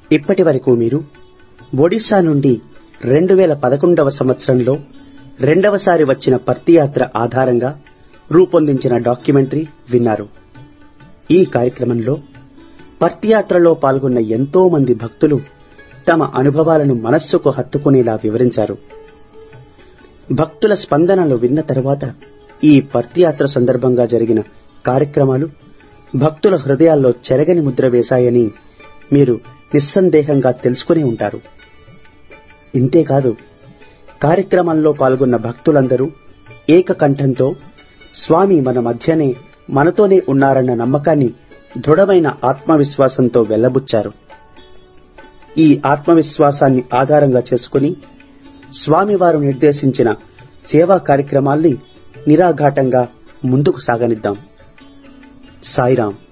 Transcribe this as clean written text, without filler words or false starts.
ఇప్పటి వరకు మీరు ఒడిశా నుండి 2011వ సంవత్సరంలో రెండవసారి వచ్చిన పర్తియాత్ర ఆధారంగా రూపొందించిన డాక్యుమెంటరీ విన్నారు. ఈ కార్యక్రమంలో పర్తియాత్రలో పాల్గొన్న ఎంతో మంది భక్తులు తమ అనుభవాలను మనస్సుకు హత్తుకునేలా వివరించారు. భక్తుల స్పందనలు విన్న తరువాత ఈ పర్తియాత్ర సందర్భంగా జరిగిన కార్యక్రమాలు భక్తుల హృదయాల్లో చెరగని ముద్ర వేశాయని మీరు నిస్సందేహంగా తెలుసుకునే ఉంటారు. ఇంతేకాదు, కార్యక్రమంలో పాల్గొన్న భక్తులందరూ ఏకకంఠంతో స్వామి మన మధ్యనే మనతోనే ఉన్నారన్న నమ్మకాన్ని దృఢమైన ఆత్మవిశ్వాసంతో వెల్లబుచ్చారు. ఈ ఆత్మవిశ్వాసాన్ని ఆధారంగా చేసుకుని స్వామివారు నిర్దేశించిన సేవా కార్యక్రమాల్ని నిరాఘాటంగా ముందుకు సాగనిద్దాం. సాయిరాం.